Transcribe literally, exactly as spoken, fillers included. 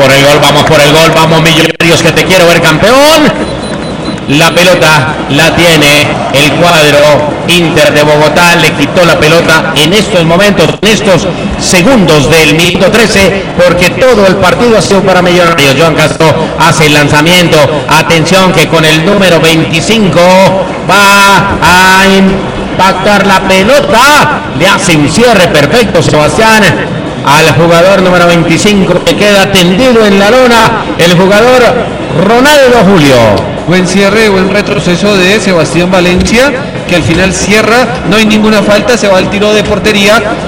por el gol, vamos por el gol, vamos Millonarios que te quiero ver campeón. La pelota la tiene el cuadro Inter de Bogotá, le quitó la pelota en estos momentos, en estos segundos del minuto trece, porque todo el partido ha sido para Millonarios. Johan Castro hace el lanzamiento, atención que con el número veinticinco va a impactar la pelota, le hace un cierre perfecto Sebastián al jugador número veinticinco, que queda tendido en la lona, el jugador Ronaldo Julio. Buen cierre, buen retroceso de Sebastián Valencia, que al final cierra, no hay ninguna falta, se va al tiro de portería.